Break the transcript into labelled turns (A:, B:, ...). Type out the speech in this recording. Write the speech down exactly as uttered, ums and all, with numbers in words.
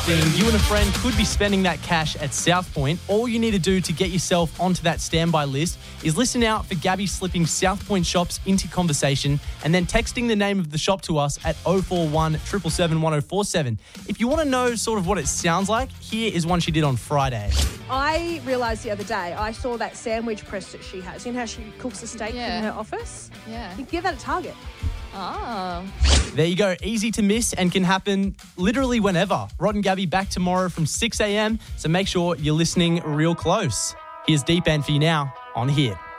A: You and a friend could be spending that cash at South Point. All you need to do to get yourself onto that standby list is listen out for Gabby slipping South Point shops into conversation and then texting the name of the shop to us at oh four one, seven seven seven, one oh four seven. If you want to know sort of what it sounds like, here is one she did on Friday.
B: I realised the other day, I saw that sandwich press that she has. You know how she cooks a steak
C: Yeah.
B: in her office?
C: Yeah.
B: You can give that at Target.
C: Oh.
A: There you go. Easy to miss and can happen literally whenever. Rod and Gabby back tomorrow from six a.m. So make sure you're listening real close. Here's Deep End for you now on Hit.